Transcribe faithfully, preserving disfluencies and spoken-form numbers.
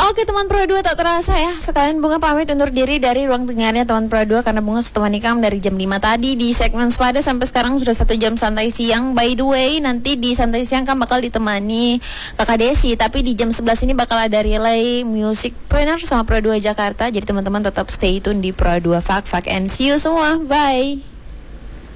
Oke teman Pro dua, tak terasa ya, sekalian Bunga pamit undur diri dari ruang dengarnya teman Pro dua, karena Bunga sudah menikam dari jam lima tadi di segmen Sepada sampai sekarang sudah satu jam santai siang. By the way, nanti di santai siang kan bakal ditemani Kakak Desi, tapi di jam sebelas ini bakal ada relay music planner sama Pro dua Jakarta. Jadi teman-teman tetap stay tune di Pro dua. Fak Fak and see you semua, bye.